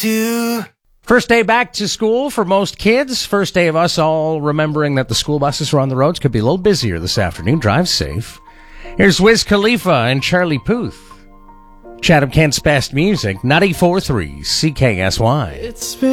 to. First day back to school for most kids. First day of us all remembering that the school buses are on the roads. Could be a little busier this afternoon. Drive safe. Here's Wiz Khalifa and Charlie Puth. Chatham-Kent's best music, 94.3 CKSY. It's been